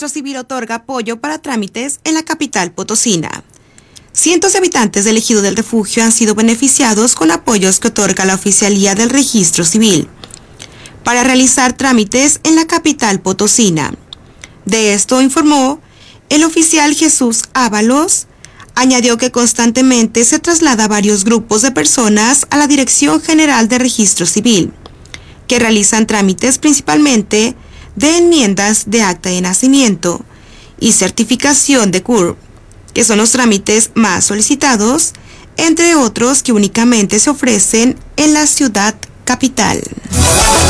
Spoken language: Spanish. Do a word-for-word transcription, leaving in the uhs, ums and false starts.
Registro Civil otorga apoyo para trámites en la capital potosina. Cientos de habitantes del Ejido del Refugio han sido beneficiados con apoyos que otorga la Oficialía del Registro Civil para realizar trámites en la capital potosina. De esto informó el oficial Jesús Ábalos. Añadió que constantemente se traslada varios grupos de personas a la Dirección General de Registro Civil, que realizan trámites principalmente de enmiendas de acta de nacimiento y certificación de C U R P, que son los trámites más solicitados, entre otros que únicamente se ofrecen en la ciudad capital.